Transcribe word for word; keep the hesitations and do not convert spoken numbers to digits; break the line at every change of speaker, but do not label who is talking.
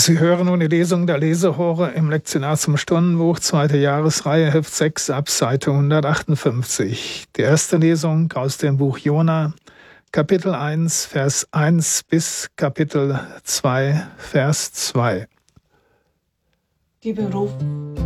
Sie hören nun die Lesung der Lesehore im Lektionar zum Stundenbuch, zweite Jahresreihe, Heft sechs, ab Seite hundertachtundfünfzig. Die erste Lesung aus dem Buch Jona, Kapitel eins, Vers eins bis Kapitel zwei, Vers zwei.
Die Berufung.